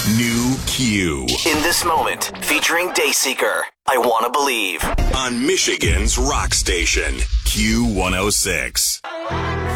New Q. In This Moment, featuring Dayseeker. I Wanna Believe. On Michigan's Rock Station, Q106.